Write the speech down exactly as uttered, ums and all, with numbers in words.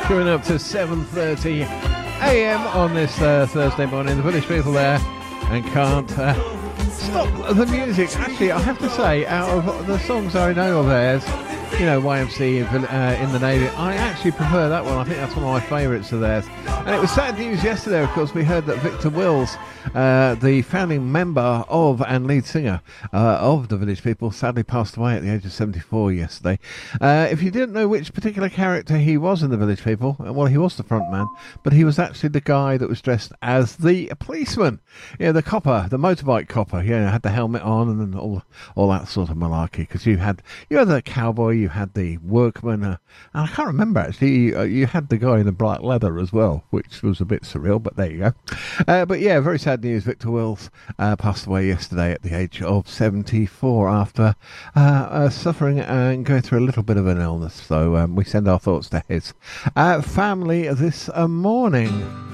Coming up to seven thirty a m on this uh, Thursday morning. The Village People there and can't uh, stop the music. Actually, I have to say, out of the songs I know of theirs, you know, Y M C uh, in the Navy, I actually prefer that one. I think that's one of my favourites of theirs. And it was sad news yesterday, of course. We heard that Victor Wills, uh, the founding member of and lead singer uh, of the Village People, sadly passed away at the age of seventy-four yesterday. Uh, if you didn't know which particular character he was in the Village People, well, he was the front man, but he was actually the guy that was dressed as the policeman. Yeah, the copper, the motorbike copper. Yeah, had the helmet on and all all that sort of malarkey. Because you had you had the cowboy, you had the workman, uh, and I can't remember actually. You, uh, you had the guy in the black leather as well, which was a bit surreal. But there you go. Uh, but yeah, very sad news. Victor Wills uh, passed away yesterday at the age of seventy-four after uh, uh, suffering and going through a little bit of an illness. So um, we send our thoughts to his uh, family this uh, morning.